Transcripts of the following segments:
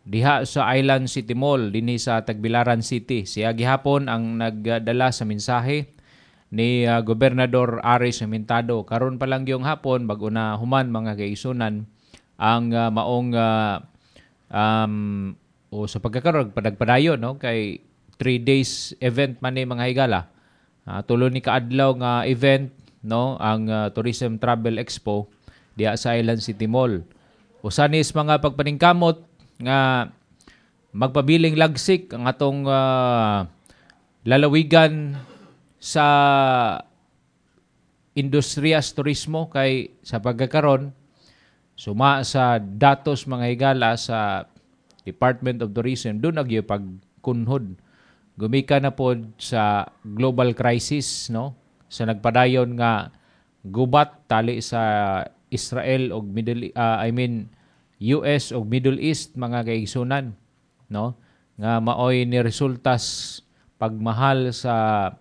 diha sa Island City Mall dinhi sa Tagbilaran City. Siya gihapon ang nagdala sa mensahe ni Gobernador Aris Humintado. Karon pa lang yung hapon bago na human mga kaigsunan ang maong sa pagkakaroon padagpadayon no kay 3 days event man ni mga higala. Tulo ni kaadlaw nga event no ang Tourism Travel Expo diha sa Island City Mall. Usanis mga pagpaningkamot nga magpabiling lagsik ang atong lalawigan sa industriyas turismo kay sa pagkakaroon suma sa datos mga higala sa Department of Tourism doon nagyo pagkunhod gumika na pod sa global crisis no sa nagpadayon nga gubat tali sa Israel og US og Middle East mga kaigsunan no nga maoy ni resultas pagmahal sa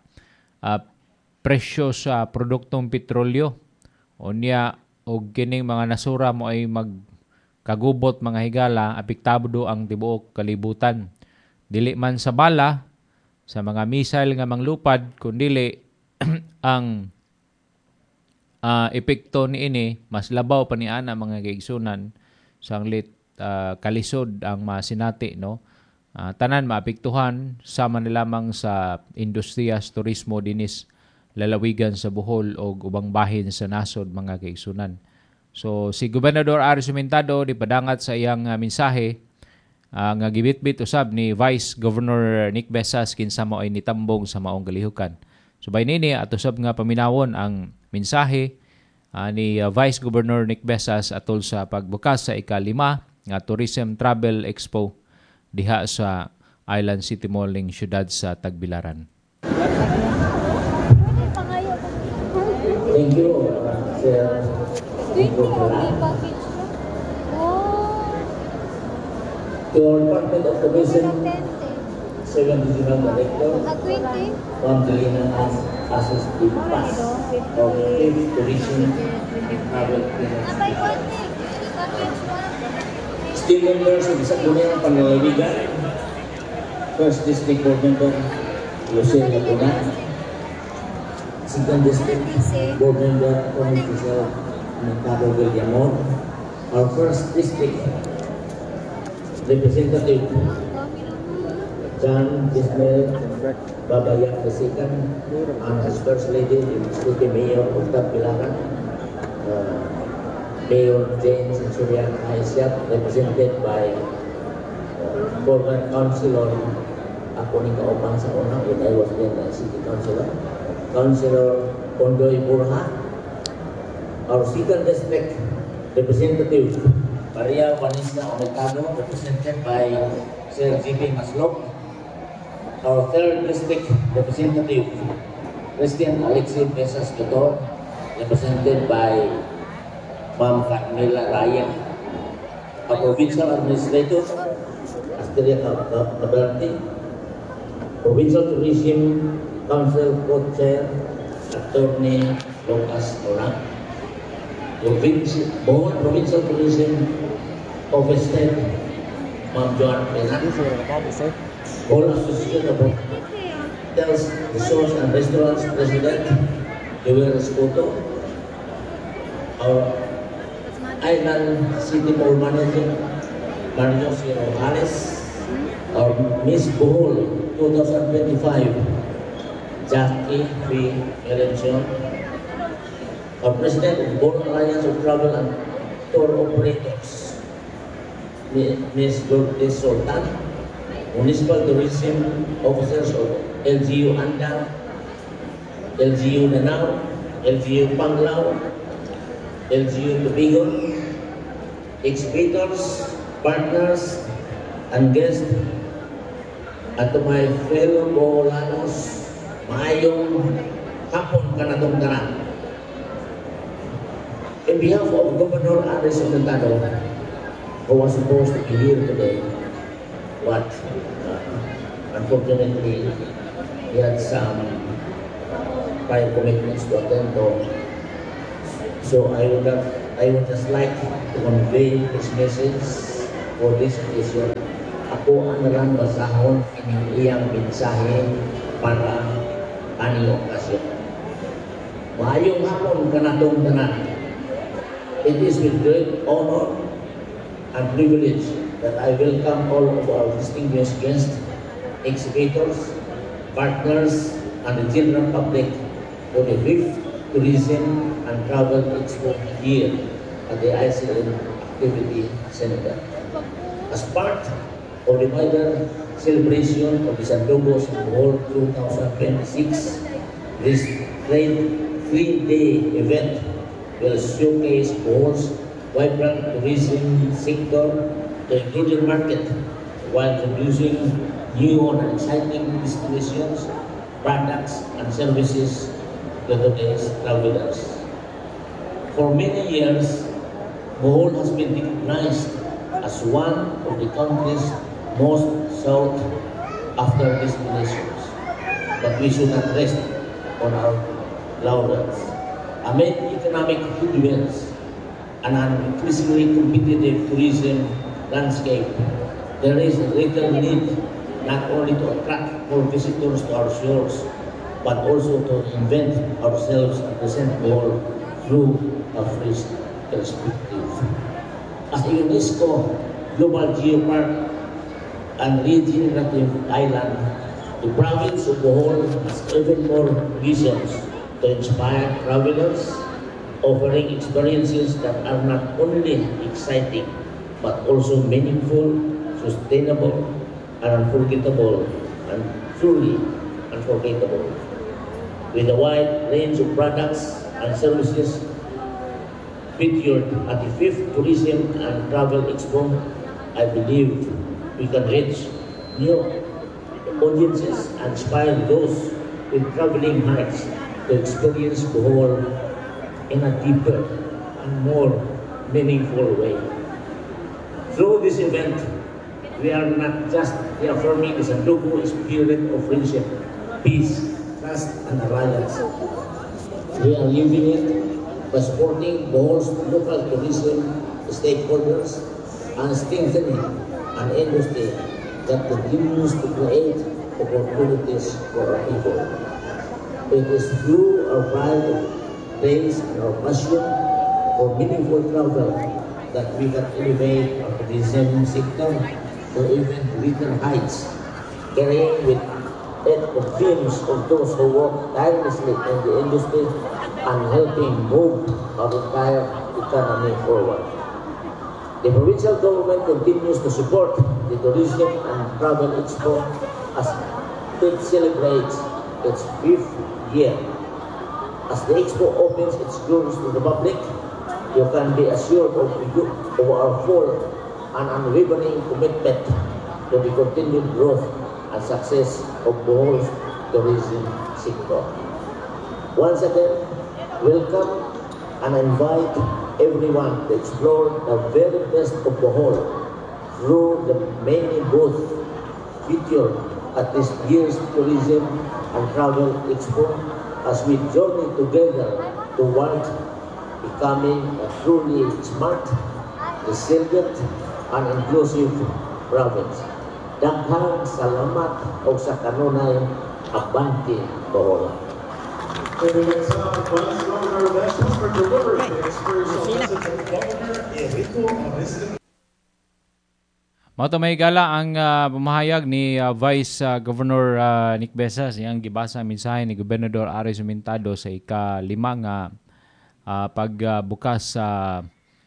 presyo sa produktong petrolyo unya og kining mga nasura mo ay magkagubot mga higala apektado ang tibuok kalibutan dili man sa bala sa mga missile nga manglupad kundili ang epekto niini mas labaw pa ni ana mga kaigsunan sanglit kalisod ang masinati no tanan maapektuhan sama na lamang sa industriyas turismo dinis lalawigan sa Bohol o ubang bahin sa nasod mga kaigsunan. So si Gobernador Aris Humintado dipadangat sa iyang mensahe nga gibitbit usab ni Vice Governor Nick Besas kinsa mao ay nitambong sa maong kalihukan. So by nini at usab nga paminawon ang mensahe ni Vice Governor Nick Besas atol sa pagbukas sa ika-5 nga Tourism Travel Expo diha sa Island City Mall ning syudad sa Tagbilaran. Thank you, Sir. To our Department of Tourism, 7 Regional Director, Ma'am Jelena Asus Ipas of Tourism and Travel Business. Still members of the Sangguniang Panlalawigan, First District Board Member, Lucille Laguna, Second District Board Member, Tony Giselle Mercado Villamor, our First District Representative, John Gismel Babayak Basikan, and his First Lady, the Deputy Mayor of Tagbilaran, Mayor James Surian Aisyat, represented by former Councilor ako ni kaupang sa una when I was then City Councilor, Councilor Pondoy Burha, our Second District Representative Maria Vanessa Mercado, represented by Sir G.P. Maslok, our Third District Representative President Alexis Pesas Cotor, represented by Ma'am Carmela Ryan, a Provincial Administrator, Asteria Cabrante, Provincial Tourism Council Co-Chair, Attorney Lucas Orang, Provincial Tourism Officer, Ma'am Joan Penan, all Association of Hotels, Resorts and Restaurants President, Joel Escoto, our Island City Mall Manager, Mario Sierra Harris, our Miss Bohol 2025, Jackie P. Merencio, our President of Bohol Alliance of Travel and Tour Operators, Ms. Lourdes Sultan, Municipal Tourism Officers of LGU Andar, LGU Nanao, LGU Panglao, LGU Tubigon, exhibitors, partners, and guests, at to my fellow Boholanos, maayong hapon kanatong tanan. In behalf of Governor Aris Humintado, who was supposed to be here today, but unfortunately he had some prior commitments to attend to. So I would just like to convey this message for this occasion ako ang nalang basahon ang iyang mensahe para kaning okasyon. Maayong hapon kanatong tanan. It is with great honor and privilege that I welcome all of our distinguished guests, exhibitors, partners, and the general public for the 5th Tourism and Travel Expo here at the ICM Activity Center. As part of the wider celebration of the Santogo's World 2026, this trade 3-day event will showcase Bohol's vibrant tourism sector to a global market while introducing new and exciting destinations, products, and services to today's travelers. For many years, Bohol has been recognized as one of the country's most sought after destinations, but we should not rest on our laurels. Amid economic headwinds and an increasingly competitive tourism landscape, there is a greater need not only to attract more visitors to our shores, but also to invent ourselves and present Bohol through a fresh perspective. As a UNESCO Global Geopark and regenerative island, the province of Bohol has even more visions to inspire travelers, offering experiences that are not only exciting but also meaningful, sustainable, and unforgettable, and truly unforgettable. With a wide range of products and services featured at the 5th Tourism and Travel Expo, I believe we can reach new audiences and inspire those with traveling hearts to experience Bohol in a deeper and more meaningful way. Through this event, we are not just reaffirming the Santogo spirit of friendship, peace, trust, and alliance. We are living it by supporting Bohol's local tourism stakeholders and strengthening an industry that continues to create opportunities for our people. It is through our pride, praise, and our passion for meaningful travel that we can elevate our tourism sector to even greater heights, carrying with it the dreams of those who work tirelessly in the industry and helping move our entire economy forward. The provincial government continues to support the Tourism and Travel Expo as it celebrates its 5th year. As the Expo opens its doors to the public, you can be assured of our full and unwavering commitment to the continued growth and success of Bohol's tourism sector. Once again, welcome and invite everyone to explore the very best of Bohol through the many booths featured at this year's Tourism and Travel Expo as we journey together toward becoming a truly smart, resilient, and inclusive province. Daghang salamat o sa kanunay Abante Bohol. Let's once Governor Vespas for delivering the inspirational message of Governor Enrico Ariston. Mao may gala ang pamahayag ni Vice Governor Nick Besas yang gibasa mensahe ni Gobernador Ari Sumentado sa ika-5 nga pagbukas sa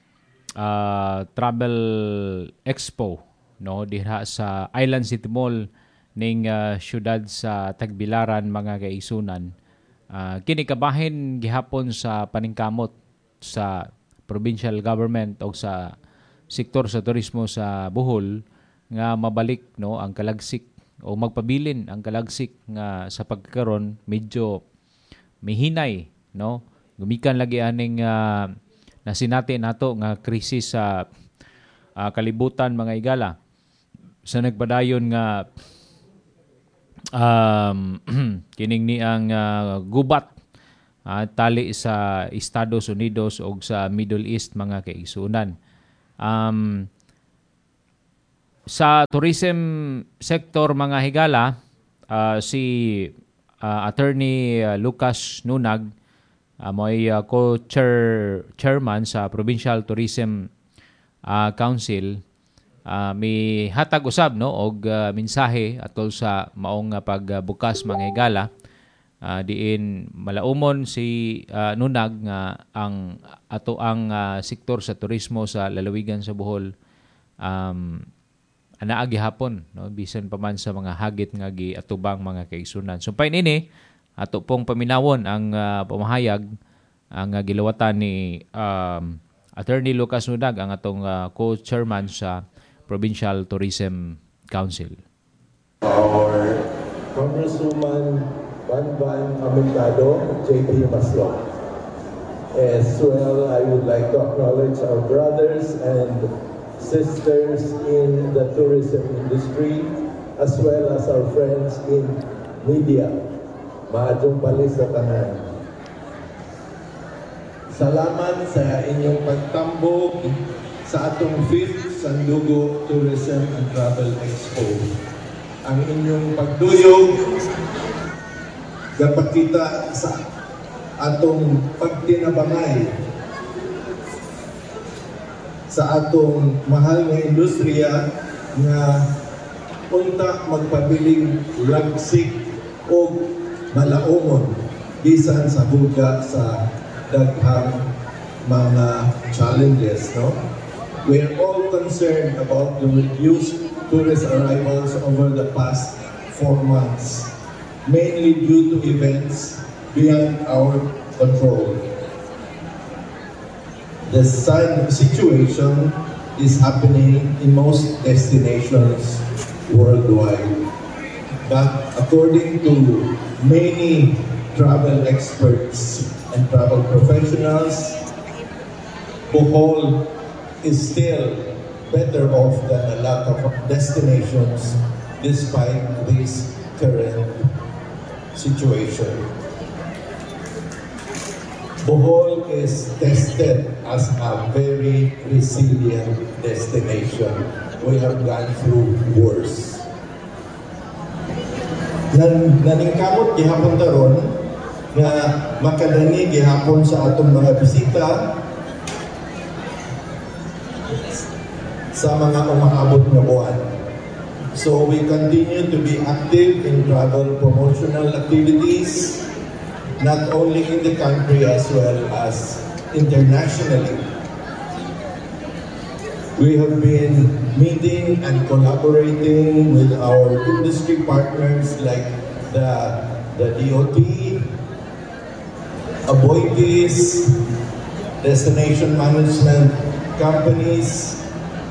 Travel Expo no diha sa Island City Mall ning syudad sa Tagbilaran mga kaigsunan. Kini kabahin gihapon sa paningkamot sa provincial government o sa sektor sa turismo sa Bohol nga mabalik no ang kalagsik o magpabilin ang kalagsik nga sa pagkakaron medyo mihinay no gumikan lagi aning nasinati nato nga krisis sa kalibutan mga igala sa nagpadayon nga kining ni ang gubat tali sa Estados Unidos o sa Middle East mga kaigsunan. Sa tourism sector mga higala, si Attorney Lucas Nunag mo'y co-chairman sa Provincial Tourism Council. May hatag usab no og mensahe atol sa maong pagbukas mga higala. Diin malaumon si Nunag nga ang sektor sa turismo sa lalawigan sa Bohol anaa gihapon no bisan pa man sa mga hagit nga giatubang mga kaigsunan. So painini ato pong paminawon ang pamahayag ang gilawatan ni Attorney Lucas Nunag, ang atong co-chairman sa Provincial Tourism Council. Our Congresswoman Banban Amentado, JP Maslon. As well, I would like to acknowledge our brothers and sisters in the tourism industry, as well as our friends in media. Maadong palis sa tanan. Salamat sa inyong pagtambog sa atong 5th Sandugo Tourism and Travel Expo. Ang inyong pagduyog dapat kita sa atong pagtinabangay sa atong mahal nga industriya nga unta magpabiling lagsik o malaumon bisan sa buga sa daghang mga challenges, no? We're all concerned about the reduced tourist arrivals over the past 4 months, mainly due to events beyond our control. The same situation is happening in most destinations worldwide. But according to many travel experts and travel professionals, Bohol is still better off than a lot of destinations despite this current situation. Bohol is tested as a very resilient destination. We have gone through worse. Naningkamot gihapon taron nga makadani gihapon sa atong mga bisita sa mga umaabot na buwan. So we continue to be active in travel promotional activities, not only in the country as well as internationally. We have been meeting and collaborating with our industry partners like the DOT, Aboitiz, destination management companies,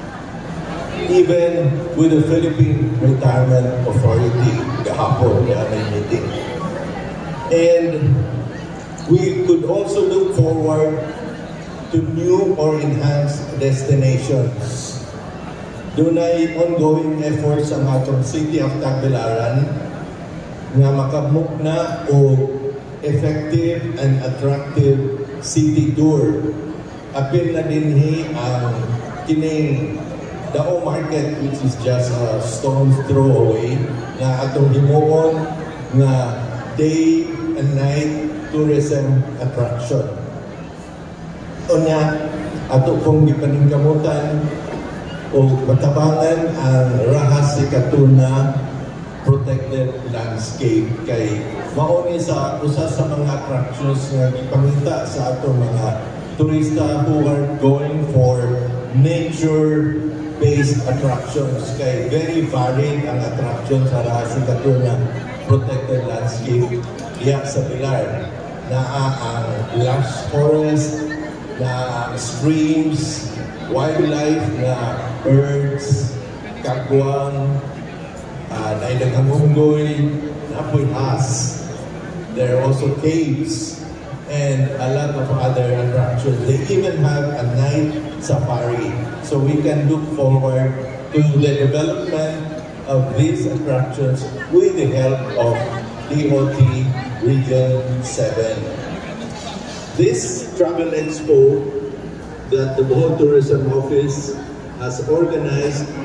even with the Philippine Retirement Authority, kahapon na meeting. And we could also look forward to new or enhanced destinations. Dunay ongoing efforts ang atong City of Tagbilaran nga makamukna o effective and attractive city tour. Apil na dinhi ang kining Dao Market, which is just a stone's throw away, nga atong himuon nga day and night tourism attraction. Unya, ato pong gipaningkamutan o matabangan ang Rahas Sikatuna Protected Landscape kay mauni sa usa sa mga attractions nga gipangita sa ato mga turista who are going for nature-based attractions kay very varied ang attraction sa Rahas Sikatuna Protected Landscape diya sa Pilar. Naa ang lush forest, na streams, wildlife, na birds, kagwang, nailaghamunggoy, napoy has. There are also caves and a lot of other attractions. They even have a night safari. So we can look forward to the development of these attractions with the help of DOT Region 7. This Travel Expo that the Bohol Tourism Office has organized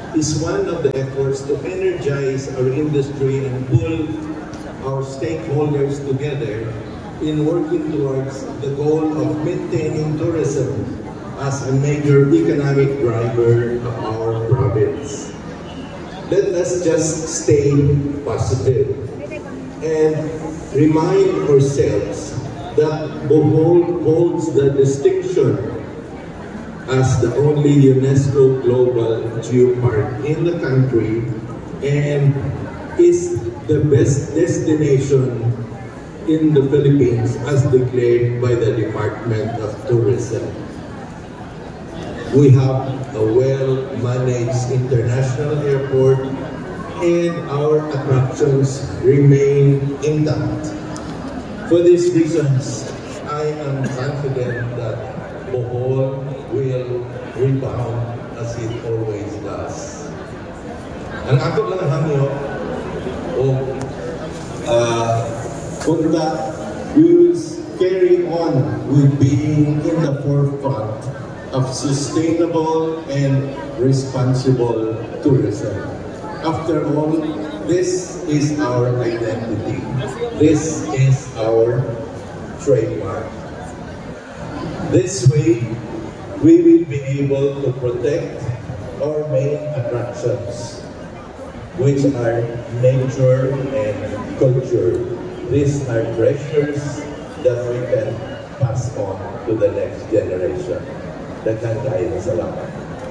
is one of the efforts to energize our industry and pull our stakeholders together in working towards the goal of maintaining tourism as a major economic driver of our province. Let us just stay positive and remind ourselves that Bohol holds the distinction as the only UNESCO Global Geopark in the country and is the best destination in the Philippines as declared by the Department of Tourism. We have a well-managed international airport and our attractions remain intact. For these reasons, I am confident that Bohol will rebound as it always does. Ang ako lang hangyo o kunda, we will carry on with being in the forefront of sustainable and responsible tourism. After all, this is our identity. This is our trademark. This way, we will be able to protect our main attractions, which are nature and culture. These are treasures that we can pass on to the next generation. Daghang kaayo salamat.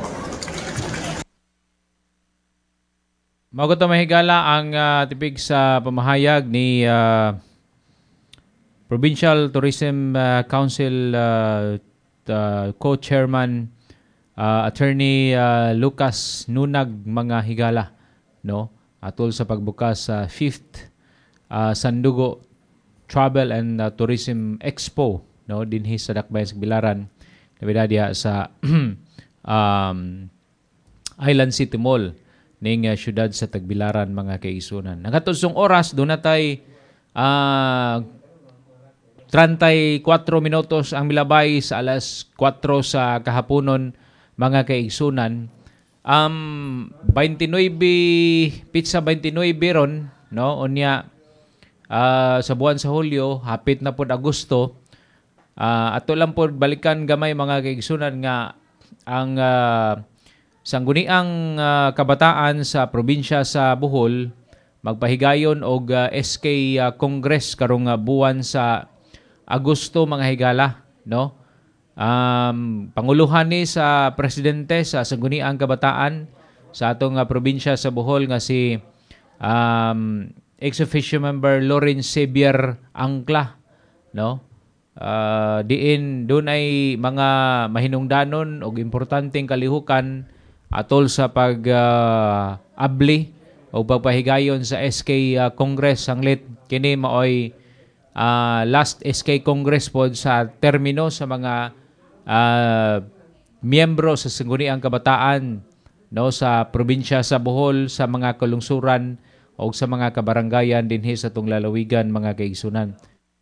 Mago to mahigala ang tipig sa pamahayag ni Provincial Tourism Council co-chairman Attorney Lucas Nunag mga higala, no, atol sa pagbukas sa 5th Sandugo Travel and Tourism Expo, no, dinhi sa Dakbayan sa Bilaran, nabidadya sa Island City Mall ning syudad sa Tagbilaran mga kaigsunan. Nagatusong oras doon natay 34 minutos ang milabay sa alas 4 sa kahaponon mga kaigsunan. 29 pizza 29 ron, no, unya sa buwan sa Hulyo, hapit na pod Agosto. Ato lang pod balikan gamay mga kaigsunan nga ang sangguniang kabataan sa probinsya sa Bohol magpahigayon og SK Congress karong buwan sa Agosto mga higala, no. Panguluhan ni sa presidente sa sangguniang kabataan sa atong probinsya sa Bohol nga si ex-officio member Lawrence Xavier Angla, no. Doon ay mga mahinungdanon og importanteng kalihukan atol sa pag-abli o pagpahigayon sa SK Congress sanglit kini maoy last SK Congress pod sa termino sa mga miyembro sa sangguniang kabataan, no, sa probinsya sa Bohol, sa mga kalungsuran o sa mga kabarangayan dinhi sa tong lalawigan mga kaigsunan.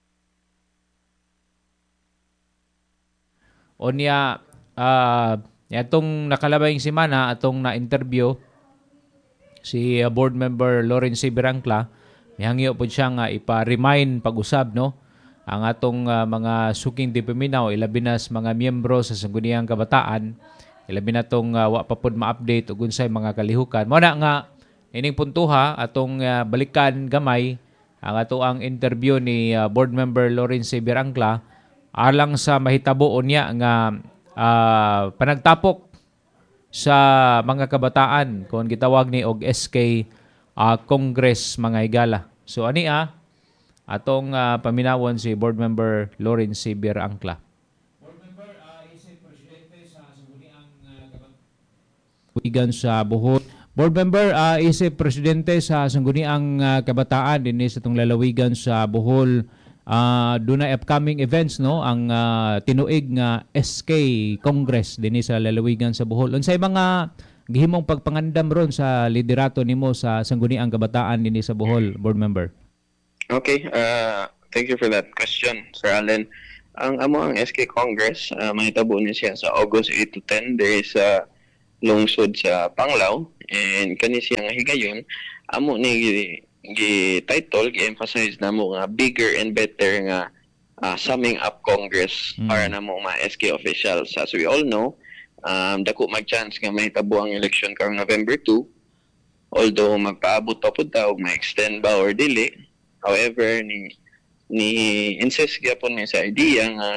Onya atong nakalabayng semana atong na-interview si board member Lawrence Berangla, mihangyo po siya nga ipa-remind pag-usab, no, ang atong mga suking dipaminaw, ilabi na sa mga miyembro sa sangguniang kabataan, ilabi na itong wa pa pod ma-update ug unsay mga kalihukan. Mao na nga ining puntuha atong balikan gamay ang ato ang interview ni board member Lawrence Berangla alang sa mahitabo unya nga panagtapok sa mga kabataan kung gitawag ni og SK Congress mga higala. So ani atong paminawon si board member Lawrence Xavier Angla. Board member isip presidente sa sangguniang kabataan sa Bohol. Board member isip presidente sa sangguniang kabataan dinhi sa tong lalawigan sa Bohol. Doon na upcoming events, no, ang tinuig nga SK Congress dinhi sa lalawigan sa Bohol. Unsay mga gihimong pagpangandam ron sa liderato nimo sa sangguniang kabataan dinhi sa Bohol, board member? Okay, thank you for that question, Sir Allen. Ang SK Congress, mahitabo ni siya sa August 8 to 10. There is lungsod sa Panglao, and kani siyang higayon amo ni gi-title gi-emphasize namo nga bigger and better nga summing up Congress para namo mga SK officials. As we all know, dako mag-chance nga mahitabo ang election karong November 2, although magpaabot pa pud ta og ma-extend ba or dili. However, ni insist gyapon ni sa idea nga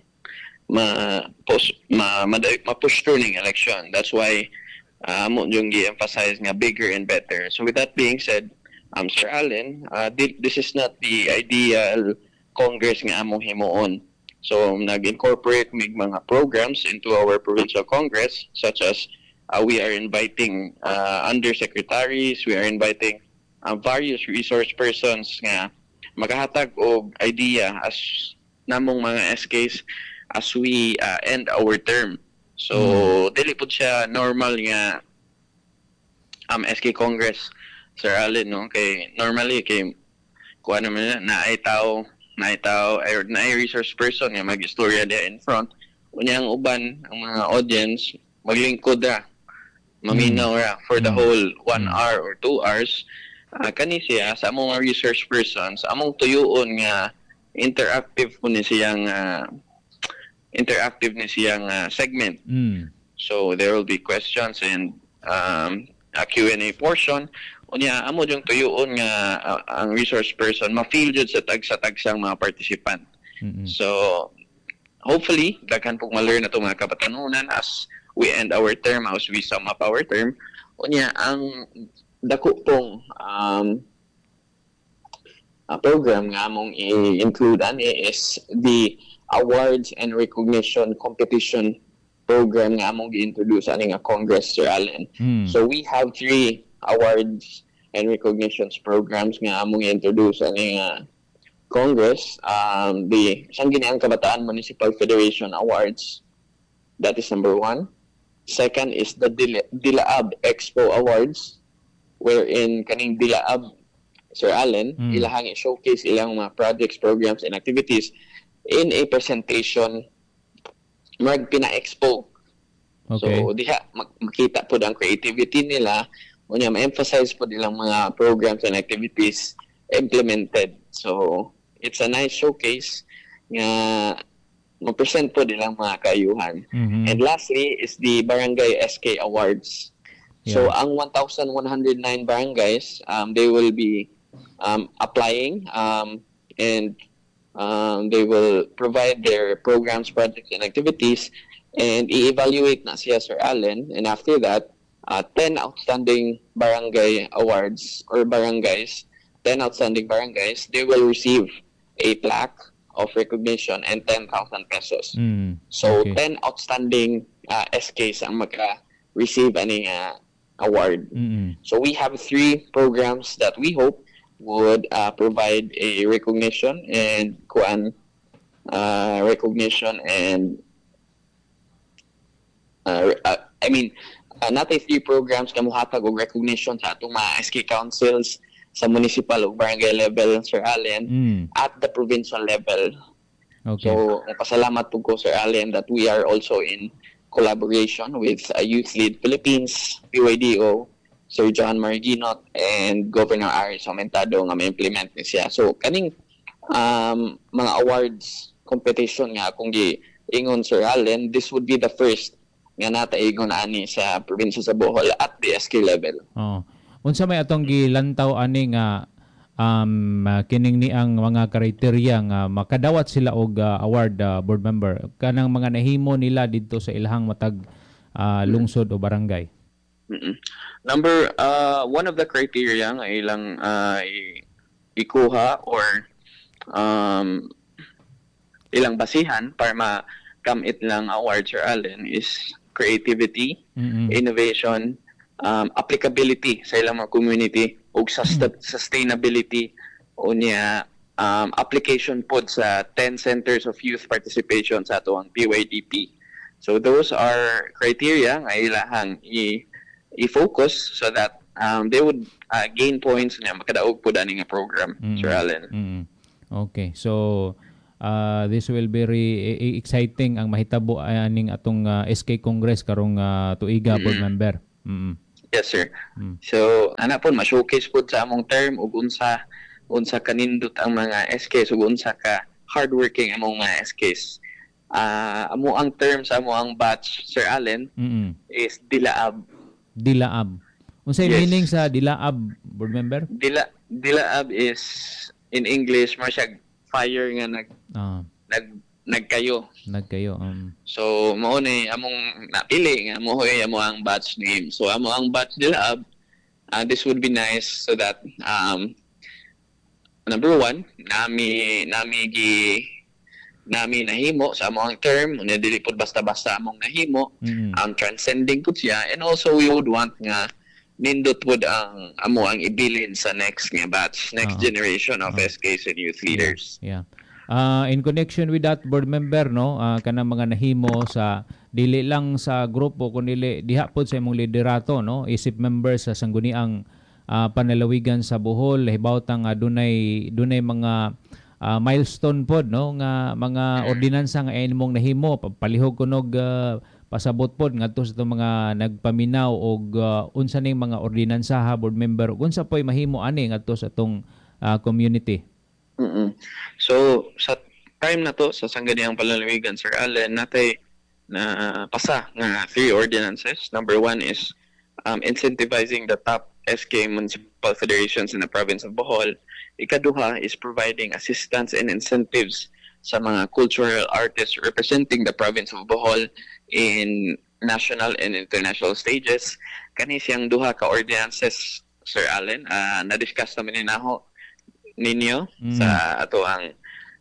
ma-push through ning election. That's why amo yung gi-emphasize nga bigger and better. So with that being said, Sir Allen, this is not the ideal Congress nga among himuon. So nag-incorporate mig mga programs into our provincial Congress, such as we are inviting undersecretaries, we are inviting various resource persons nga makahatag og idea as namong mga SKs as we end our term. So dili pud siya normal nga SK Congress, Sir Allen, no? Kay normally kay kuha naman na ay tao or na ay resource person nga mag-istorya diha in front. Unya ang uban ang mga audience maglingkod ra, maminaw ra for the whole 1 hour or 2 hours. Kani siya sa among mga research persons, among tuyoon nga interactive ni siyang segment. So there will be questions and a Q&A portion. Unya amo yung tuyoon nga ang resource person ma-feel jud sa tag-tagsang mga participant. So hopefully daghan pong ma-learn na itong mga kabatanunan as we end our term, as we sum up our term. Unya ang dako pong program nga among i-include is the awards and recognition competition program nga among gi-introduce ani nga Congress, Sir Allen. So we have 3 awards and recognitions programs nga among i-introduce ani nga Congress. The Sangguniang Kabataan Municipal Federation Awards, that is number 1. Second is the Dilaab Expo Awards, wherein kaning Dilaab, Sir Allen, ilahang i-showcase ilang mga projects, programs, and activities in a presentation mag pina-expo. Okay. So diha makita po ang creativity nila, unya ma-emphasize po nilang mga programs and activities implemented. So it's a nice showcase nga ma-present po nilang mga kaayuhan. And lastly is the Barangay SK Awards. So ang 1,109 barangays, they will be applying and they will provide their programs, projects, and activities, and i-evaluate na siya, Sir Allen. And after that, 10 outstanding barangay awards or barangays, 10 outstanding barangays, they will receive a plaque of recognition and 10,000 pesos. So, okay. 10 outstanding SKs ang maka-receive aning award. So, we have 3 programs that we hope would provide a recognition and natay 3 programs nga mohatag og recognition sa atong mga SK councils sa municipal o barangay level, Sir Allen, at the provincial level. Okay. So, pasalamat po ko, Sir Allen, that we are also in collaboration with Youth Lead Philippines, PYDO, Sir John Marginot, and Governor Aris Aumentado nga ma-implement ni siya. So, kaning mga awards competition nga kung giingon, Sir Allen, this would be the first nga nataigon ani sa probinsya sa Bohol at the SK level. Unsa may atong gilantaw ani nga kining ni ang mga kriteria nga makadawat sila og award, board member, kanang mga nahimo nila didto sa ilahang matag lungsod o barangay? Number one of the criteria nga ilang ikuha or ilang basihan para ma-come lang award, Sir Allen, is creativity, innovation, applicability sa ilang mga community, o sustainability, o niya application pod sa 10 centers of youth participation sa ato ang PYDP. So those are criteria nga ilahang i-focus so that they would gain points niya makadaog pod ani nga program, Sir Allen. Okay. So this will be very exciting ang mahitabo aning atong SK Congress karong tuiga, board member. Yes, sir. So ana po ma-showcase po sa among term ug unsa kanindot ang mga SKs ug unsa ka hardworking among mga SKs. Amo ang term sa amo ang batch, Sir Allen, is Dilaab. Dilaab. Unsay meaning sa Dilaab, board member? Dilaab is in English mo siya fire nga nagkayo. So mao ni among napili nga mo ang batch name. So amo ang batch Dilaab. This would be nice so that number one, nami nahimo sa among term, dili pod basta-basta among nahimo, transcending pud siya, and also we would want nga nindot pod ang amo ang ibilin sa next nga batch, next generation of SKs and youth leaders. Yeah. In connection with that, board member, no, kanang mga nahimo sa dili lang sa grupo kundi diha pod sa imong liderato, no, isip members sa sangguniang panalawigan sa Bohol, hibaw tang dunay mga milestone pod, no, nga mga ordinansa nga imong nahimo, palihog kunog pasabot pod ngadto sa itong mga nagpaminaw og unsa ning mga ordinansa, board member, ug unsa po'y mahimo ani ngadto sa itong community. So sa time na to sa sangguniang panlalawigan, Sir Allen, natay na pasa nga 3 ordinances. Number 1 is incentivizing the top SK municipal federations in the province of Bohol. Ikaduha is providing assistance and incentives sa mga cultural artists representing the province of Bohol in national and international stages. Kani siyang duha ka ordinances, Sir Allen, na-discuss namin ninyo sa ato ang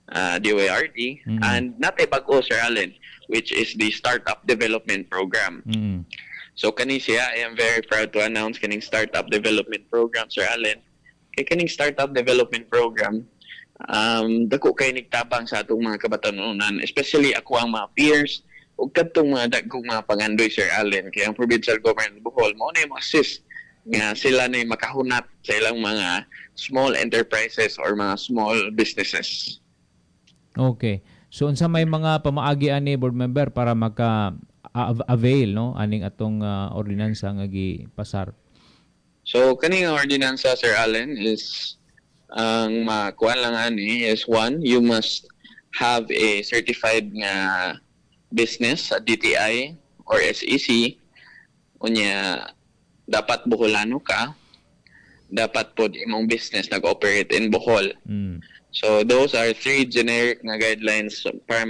DOARD. And natay bag-o, Sir Allen, which is the Startup Development Program. So kani siya, I am very proud to announce kaning Startup Development Program, Sir Allen. Kay kaning Startup Development Program, dako kay nigtabang sa atong mga kabatanunan, especially ako ang mga peers ug kadtong mga dagkong mga pangandoy, Sir Allen. Kay ang provincial government of Bohol mao na mo-assist nga sila na makahunat sa ilang mga small enterprises or mga small businesses. Okay. So unsa may mga pamaagi ani, board member, para maka-avail, no, aning atong ordinansa nga gipasar? So kaning ordinansa, Sir Allen, is ang makuan lang ani is 1, you must have a certified nga business sa DTI or SEC. Unya dapat Boholano ka, dapat pod imong business nag-operate in Bohol. So those are 3 generic nga guidelines para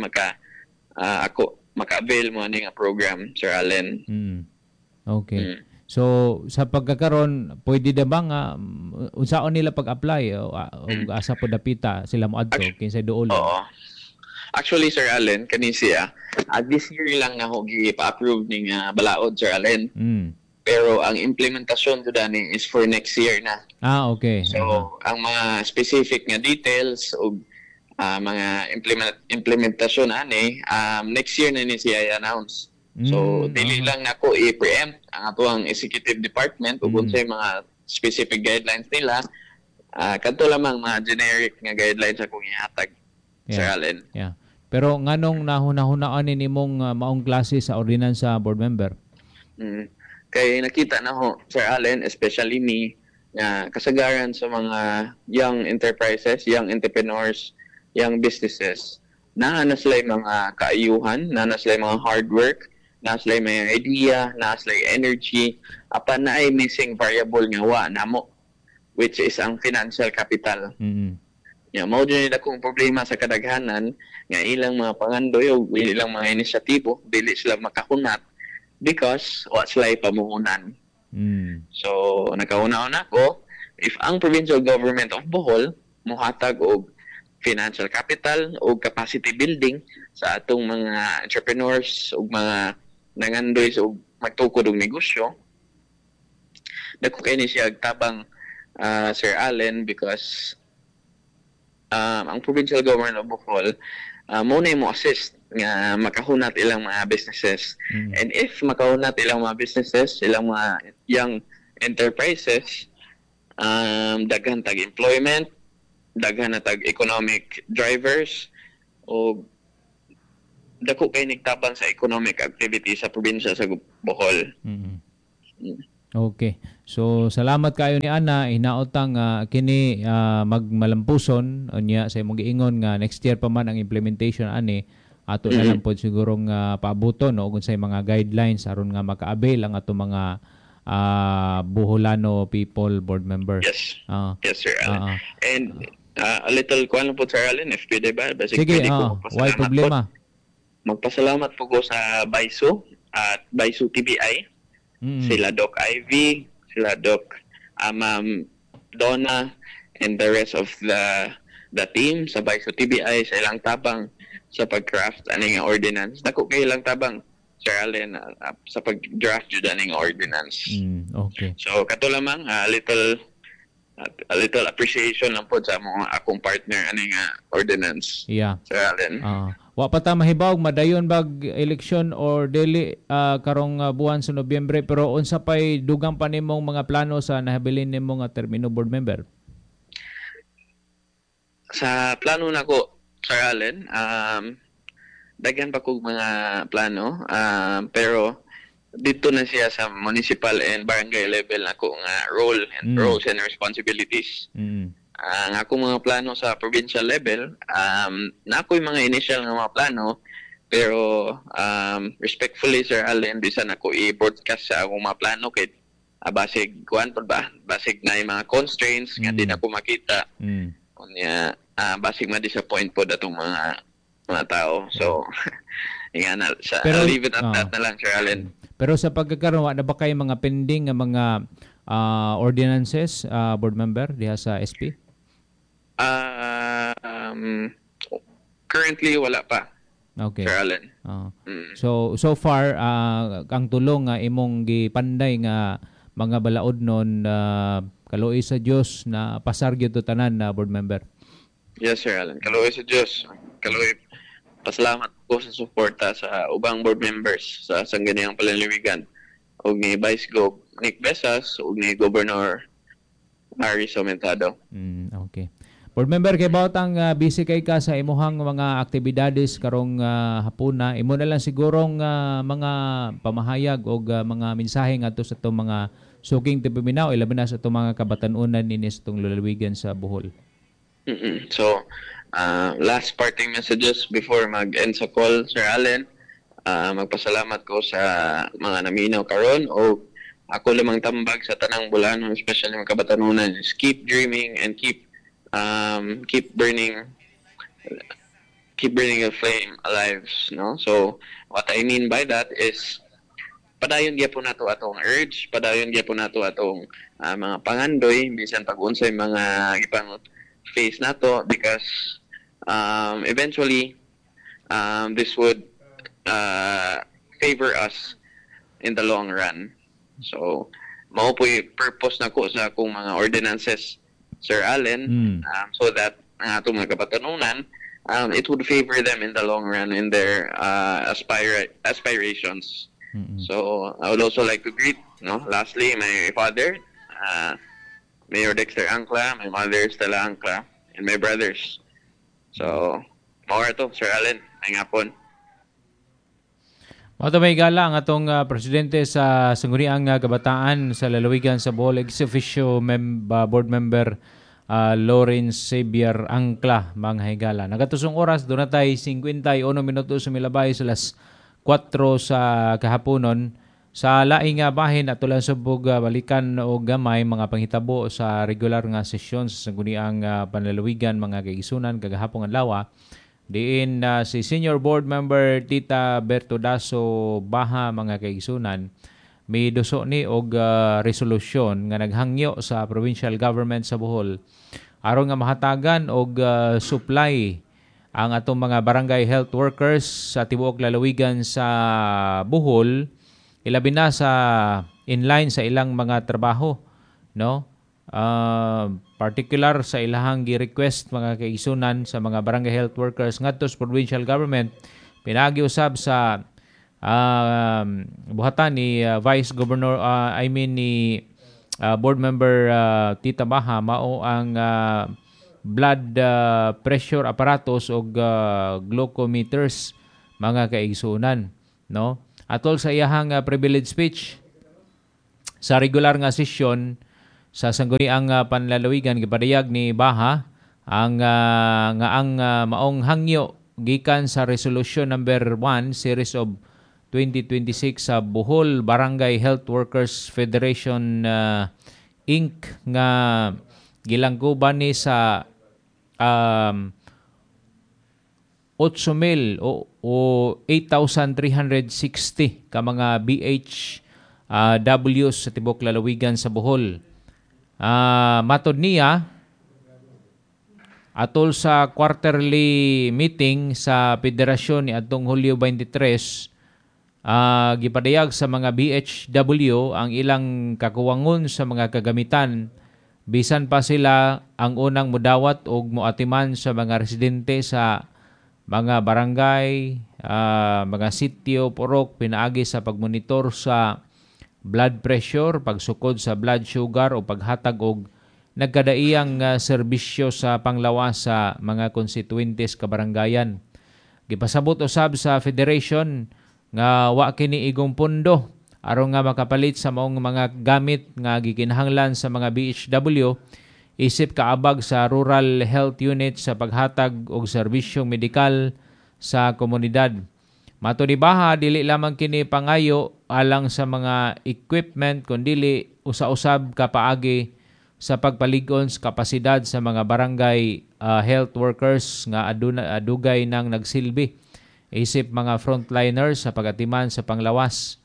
maka-avail mo ani nga program, Sir Allen. Okay. So sa pagkakaron, pwede na ba nga unsaon nila pag-apply o asa po dapita sila mo adto kinsay duol? Oo. Actually, Sir Allen, kani siya this year lang nga ho gi-approve ning balaod, Sir Allen. Pero ang implementasyon to dani is for next year na. Okay. So ang mga specific nga details o mga implementasyon ani next year na ni siya i-announce. So dili lang nako i-preempt ang atong executive department ug unsay mga specific guidelines nila. Kadto lamang mga generic nga guidelines akong ihatag, Sir Allen. Yeah. Pero nganong nahuna-hunaan ni nimong maong klase sa ordinansa, board member? Kay nakita na ho, Sir Allen, especially me, kasagaran sa mga young enterprises, young entrepreneurs, young businesses, na sila mga kaayuhan, na sila mga hard work, na sila may idea, na sila energy, apan na ay missing variable nga wa namo, which is ang financial capital. Mao din akong problema sa kadaghanan nga ilang mga pangandoy o ilang mga inisyatibo dili sila makahunat because wa sila pamuhunan. So nakauna-una ko, if ang provincial government of Bohol mohatag og financial capital o capacity building sa atong mga entrepreneurs o mga nangandoy sa magtukod og negosyo, dako kay ni siya tabang, Sir Allen, because ang provincial government of Bohol muna mo assist nga makahunat ilang mga businesses. And if makahunat ilang mga businesses, ilang mga young enterprises, daghan tag employment, daghan na tag economic drivers, o dako kay nigtabang sa economic activity sa probinsya sa Bohol. Okay. So salamat kayo ni Ana, hinaotang kini magmalampuson unya sa imong giingon nga next year pa man ang implementation ani ato na lang pod siguro nga paabuton no kung say mga guidelines aron nga maka-avail ang ato mga Boholano people board member. Yes. Yes, Sir Allen. And a little kuan po, Sir Allen, if pwede ba? Basic, sige, pwede ko why problema? Magpasalamat po ko sa BISO at BISO TBI. Sila Doc Ivy, sila Doc Ma'am Donna, and the rest of the team sa BISO TBI sa ilang tabang sa pag-craft aning ordinance. Dako kay ilang tabang, Sir Allen, sa pag-draft jud aning ordinance. Okay. So kato lamang a little appreciation lang po sa mga akong partner aning ordinance. Yeah. Sir Allen. Wa pa ta mahibaw madayon bag election or dili karong buwan sa Nobyembre, pero unsa pay dugang pa nimong mga plano sa nahabilin nimo nga termino board member? Sa plano nako, Sir Allen, daghan pa kog mga plano, pero dito na siya sa municipal and barangay level nako nga roles and responsibilities. Ang akong mga plano sa provincial level, na ako'y mga initial nga mga plano, pero respectfully, Sir Allen, bisan ako i-broadcast sa akong mga plano kay basig kuan pa ba? Basig na yung mga constraints nga din ako makita. Kunya basig ma-disappoint po datong mga tao. So nga na sa leave it at that na lang, Sir Allen. Pero sa pagkakaroon na ba kay mga pending nga mga ordinances board member diha sa SP? Currently wala pa. Okay. Sir Allen. So far ang tulong nga imong gipanday nga mga balaod nun kaluoy sa Dios na pasar gyud to tanan na board member. Yes, Sir Allen. Kaluoy sa Dios. Kaluoy pasalamat ko sa suporta sa ubang board members sa Sangguniang Panlalawigan ug ni Vice Gov Nick Besas ug ni Governor Harry Somentado. Okay. Board member, kay bautang busy kay ka sa imuhang mga aktibidades karong hapuna, imo na lang sigurong mga pamahayag o mga mensahe ngadto sa itong mga suking tipaminaw, ilaban na sa itong mga kabatanunan nini sa itong lalawigan sa Bohol. So, last parting messages before mag-end sa call, Sir Allen. Magpasalamat ko sa mga naminaw karon o ako lamang tambag sa tanang Bolano, especially mga kabatanunan, is keep dreaming and keep burning a flame alive, no? So what I mean by that is padayon gyapon nato atong urge, padayon gyapon nato atong mga pangandoy bisan pag-unsay mga ipang face nato, because eventually this would favor us in the long run. So mao po'y purpose nako sa akong mga ordinances, Sir Allen, so that ang atong mga kapatanunan, it would favor them in the long run in their aspirations. So I would also like to greet, lastly, my father, Mayor Dexter Ancla, my mother Stella Ancla, and my brothers. So mao to, Sir Allen, ay ngapon. Mato may gala ang atong presidente sa Sangguniang Kabataan sa Lalawigan sa Bohol, ex-officio board member Lawrence Xavier Ancla, mga higala. Nagatusong oras, doon natay 51 minutos sumilabay sa las 4 sa kahaponon. Sa laing bahin at tulang subog balikan o gamay mga panghitabo sa regular nga sesyon sa Sangguniang Panlalawigan, mga kaigsunan kagahapong adlaw. Diin si Senior Board Member Tita Bertodaso Baha, mga kaigsunan, may duso ni og resolusyon nga naghangyo sa provincial government sa Bohol aron nga mahatagan og supply ang atong mga barangay health workers sa tibuok lalawigan sa Bohol, ilabi na sa inline sa ilang mga trabaho, no? Particular sa ilahang gi-request mga kaigsunan sa mga barangay health workers ngadto sa provincial government, pinagiusab sa buhatan ni Vice Governor ni Board Member Tita Baha, mao ang blood pressure apparatus o glucometers mga kaigsunan, no? Atol sa iyahang privilege speech sa regular nga sesyon sa sangguniang panlalawigan gipadayag ni Baha ang maong hangyo gikan sa resolution number 1 series of 2026 sa Bohol Barangay Health Workers Federation Inc. nga gilangguban ni sa 8,000 o 8,360 ka mga BHWs sa tibok lalawigan sa Bohol. Matod niya, atol sa quarterly meeting sa Federasyon ni atong Hulyo 23, gipadayag sa mga BHW ang ilang kakuwangon sa mga kagamitan bisan pa sila ang unang mudawat o muatiman sa mga residente sa mga barangay, mga sitio, purok, pinaagi sa pagmonitor sa blood pressure, pagsukod sa blood sugar o paghatag og nagkadaiyang serbisyo sa panglawas sa mga konstituentes kabarangayan. Gipasabot usab sa federation nga wa kini igong pondo aron nga makapalit sa maong mga gamit nga gikinahanglan sa mga BHW isip kaabag sa rural health unit sa paghatag og serbisyong medikal sa komunidad. Mato ni Baha, dili lamang kini pangayo alang sa mga equipment kundi usa-usab kapaagi sa pagpalig-on sa kapasidad sa mga barangay health workers nga adugay nang nagsilbi isip mga frontliners sa pagatiman sa panglawas.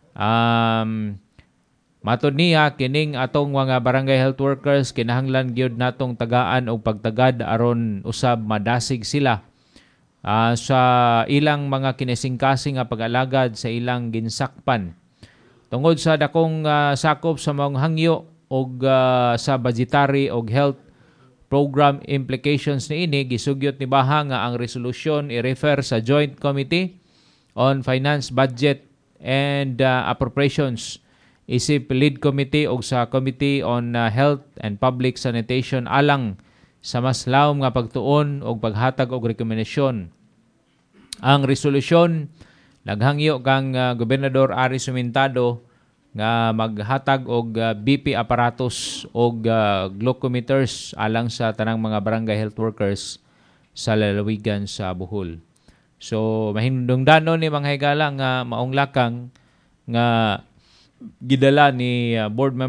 Matod niya, kining atong mga barangay health workers kinahanglan gyud natong tagaan og pagtagad aron usab madasig sila sa ilang mga kinesingkasing nga pag-alagad sa ilang ginsakpan. Tungod sa dakong sakop sa mga hangyo og sa budgetary og health program implications niini, gisugyot ni Baha nga ang resolusyon i-refer sa Joint Committee on Finance, Budget and Appropriations isip lead committee o sa Committee on Health and Public Sanitation alang sa mas lawom nga pagtuon o paghatag og rekomendasyon. Ang resolusyon naghangyo kang Gobernador Ari Sumintado nga maghatag og BP apparatus og glucometers alang sa tanang mga barangay health workers sa lalawigan sa Bohol. So mahindungdanon ni mga higala nga maong lakang nga gidala ni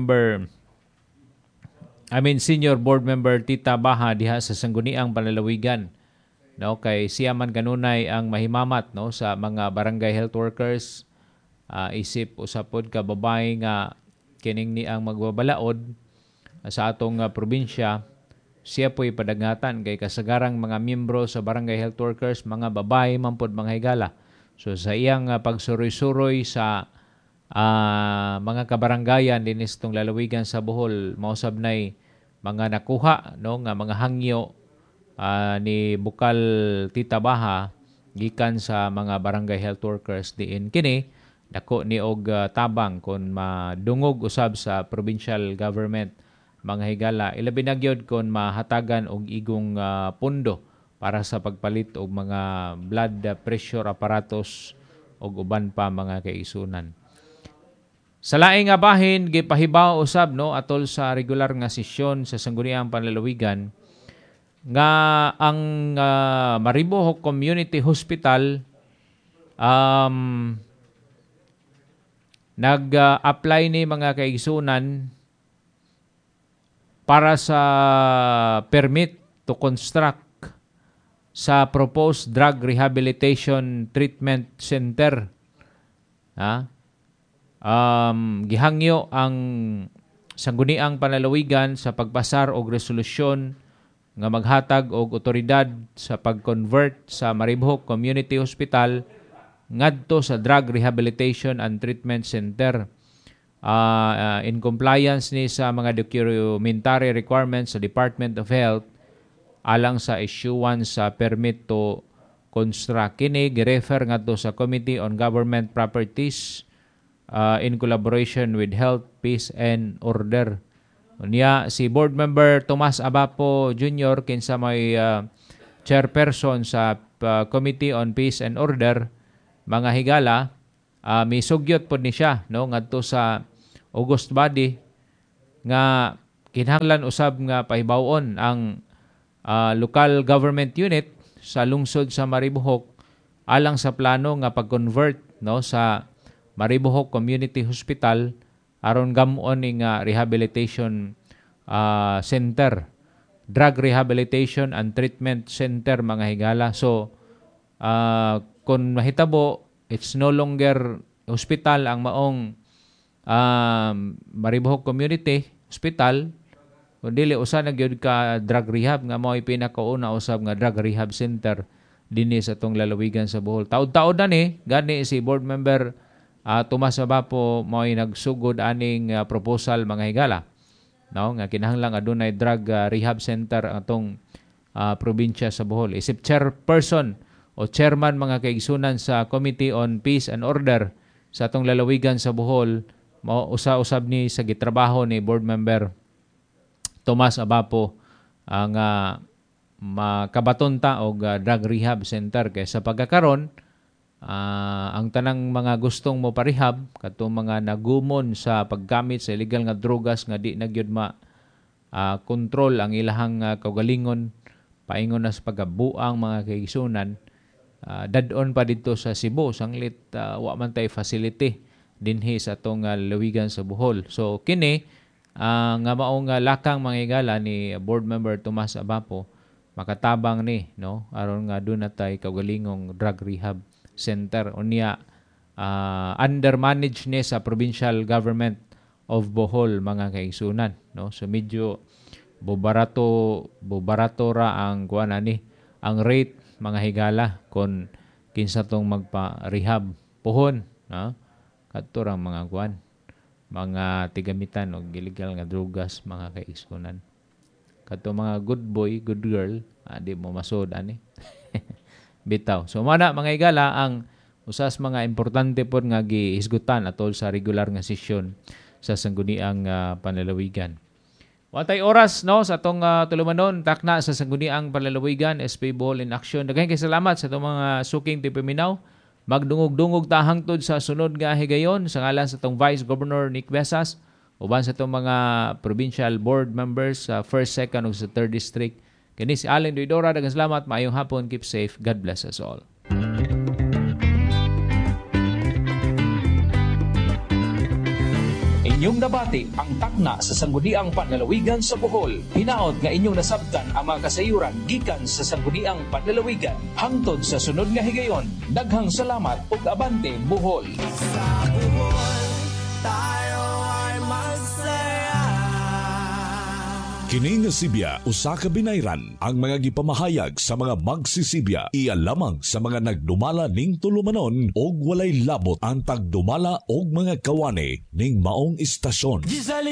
senior board member Tita Baha diha sa sangguniang panlalawigan. No, kay siya man kanunay ang mahimamat no sa mga barangay health workers, isip usapod ka babae nga kining ni ang magbabalaod sa atong probinsya. Siya po'y padagatan kay kasagarang mga miyembro sa barangay health workers mga babae man pod mga higala. So sa iyang pagsuroy-suroy sa mga kabaranggayan dinis tong lalawigan sa Bohol, mausab nay mga nakuha no nga mga hangyo ni bukal Tita Baha gikan sa mga barangay health workers diin kini dako ni og tabang kon madungog usab sa provincial government mga higala, ilabi na gyud kon mahatagan og igong pondo para sa pagpalit og mga blood pressure apparatus og uban pa mga kaisunan. Sa laing nga bahin gipahibaw usab no atol sa regular nga sesyon sa sangguniang panlalawigan nga ang Mariboh Community Hospital nag-apply ni mga kaigsunan para sa permit to construct sa proposed drug rehabilitation treatment center. Gihangyo ang sangguniang panlalawigan sa pagpasar og resolusyon nga maghatag og otoridad sa pag-convert sa Mariboh Community Hospital ngadto sa Drug Rehabilitation and Treatment Center in compliance ni sa mga documentary requirements sa Department of Health alang sa issuance sa permit to construct. Kini girefer ngadto sa Committee on Government Properties in collaboration with Health, Peace and Order. Unya si Board Member Tomas Abapo Jr. kinsa may chairperson sa Committee on Peace and Order, mga higala, misugyot po ni siya no ngadto sa August body nga kinahanglan usab nga pahibawon ang local government unit sa lungsod sa Maribohok alang sa plano nga pag-convert no sa Maribohok Community Hospital aron gamon ning rehabilitation center, drug rehabilitation and treatment center, mga higala. So kung mahitabo, it's no longer hospital ang maong Maribohok Community Hospital, kundi usa na gyud ka drug rehab nga mao'y pinakauna usab nga drug rehab center dinhi sa tong lalawigan sa Bohol. Taud-taud na ni gani si Board Member Tomas Abapo mao'y nagsugod aning proposal, mga higala, no, nga kinahanglan adunay drug rehab center atong probinsya sa Bohol. Isip chairperson o chairman, mga kaigsunan, sa Committee on Peace and Order sa atong lalawigan sa Bohol, mao usa-usab ni sa gitrabaho ni Board Member Tomas Abapo ang makabaton ta og drug rehab center. Kay sa pagkakaron, ang tanang mga gustong mo parehab, katong mga nagumon sa paggamit sa illegal nga drogas nga di na gyud control ang ilahang kaugalingon, paingon na sa pagabuang, mga kaigsunan, dadon pa dito sa Cebu, sanglit wa man tay facility dinhi sa atong lalawigan sa Bohol. So kini nga maong lakang, mga higala, ni Board Member Tomas Abapo makatabang ni no aron nga doon natay kaugalingong drug rehab center. Unya undermanaged ni sa provincial government of Bohol, mga kaigsunan, no. So medyo bobarato ra ang kuan ani ang rate, mga higala, kon kinsa tong magpa-rehab pohon, no, kadto ra mga kuan, mga tigamitan og illegal nga drogas, mga kaigsunan. Kadto mga good boy, good girl, di mo masud ani. Bitaw. So mana, mga higala, ang usas mga importante po nga gihisgutan atol sa regular nga sesyon sa sangguniang panlalawigan. Watay oras no sa atong tulumanon takna sa sangguniang panlalawigan, SP Bohol in Action. Daghang salamat sa atong mga suking tipaminaw. Magdungog-dungog ta hangtod sa sunod nga higayon sa ngalan sa atong Vice Governor Nick Besas, uban sa atong mga provincial board members sa 1st, 2nd ug sa 3rd District. Kini si Allen Duidora, daghang salamat, maayong hapon, keep safe, God bless us all. Inyong nabati ang takna sa sangguniang panlalawigan sa Bohol. Hinaot nga inyong nasabtan ang mga kasayuran gikan sa sangguniang panlalawigan. Hangtod sa sunod nga higayon, daghang salamat ug abante Bohol. Sa Bohol, tayo ay magsaya. Kini nga Sibya, usa ka binayran ang mga gipamahayag sa mga magsisibya. Iya lamang sa mga nagdumala ning tulumanon og walay labot ang pagdumala og mga kawani ning maong istasyon.